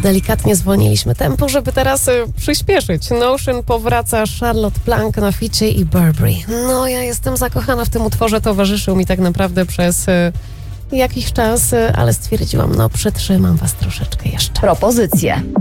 delikatnie zwolniliśmy tempo, żeby teraz przyspieszyć. Notion powraca, Charlotte Plank na ficie i Burberry. No, ja jestem zakochana w tym utworze, towarzyszył mi tak naprawdę przez jakiś czas, ale stwierdziłam, no przytrzymam was troszeczkę jeszcze. Propozycje.